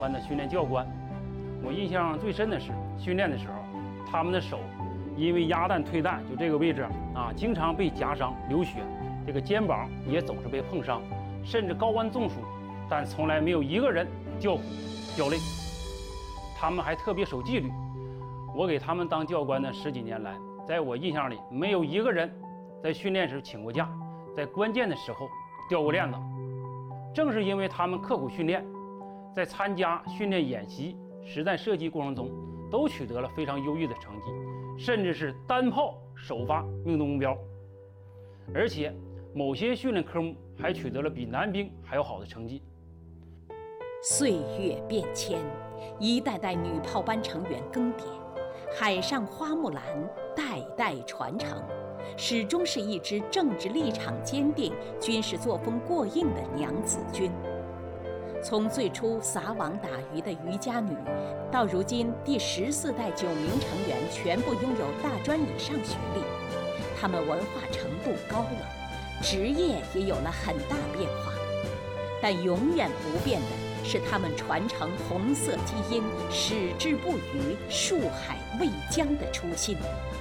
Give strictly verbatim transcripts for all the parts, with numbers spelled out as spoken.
班的训练教官，我印象最深的是训练的时候，他们的手因为压弹退弹，就这个位置啊，经常被夹伤流血，这个肩膀也总是被碰伤，甚至高温中暑，但从来没有一个人叫苦叫累。他们还特别守纪律。我给他们当教官的十几年来，在我印象里，没有一个人在训练时请过假，在关键的时候掉过链子。正是因为他们刻苦训练，在参加训练演习、实战射击过程中，都取得了非常优异的成绩，甚至是单炮首发命中目标。而且，某些训练科目还取得了比男兵还要好的成绩。 岁月变迁，一代代女炮班成员更迭，海上花木兰代代传承，始终是一支政治立场坚定、军事作风过硬的娘子军。从最初撒网打鱼的渔家女，到如今第十四代九名成员全部拥有大专以上学历，她们文化程度高了，职业也有了很大变化，但永远不变的是他们传承红色基因、矢志不渝、戍海未疆的初心。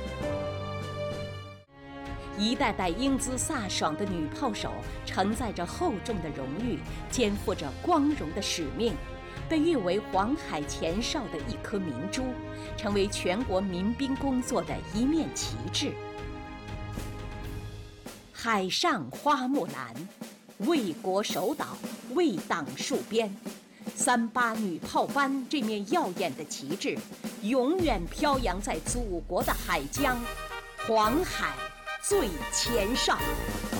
一代代英姿飒爽的女炮手，承载着厚重的荣誉，肩负着光荣的使命，被誉为黄海前哨的一颗明珠，成为全国民兵工作的一面旗帜。海上花木兰，为国守岛，为党戍边，三八女炮班这面耀眼的旗帜，永远飘扬在祖国的海疆，黄海最前哨。